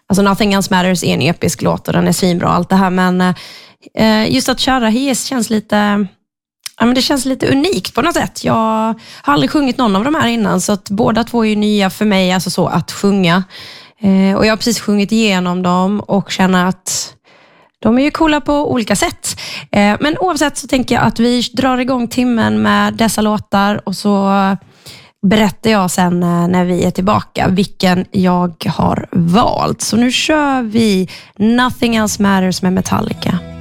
Alltså Nothing Else Matters är en episk låt och den är svinbra och allt det här, men just att köra He Is känns lite... Ja, men det känns lite unikt på något sätt. Jag har aldrig sjungit någon av de här innan, så att båda två är ju nya för mig, alltså så att sjunga. Och jag har precis sjungit igenom dem och känner att de är ju coola på olika sätt. Men oavsett så tänker jag att vi drar igång timmen med dessa låtar och så berättar jag sen när vi är tillbaka vilken jag har valt. Så nu kör vi Nothing Else Matters med Metallica.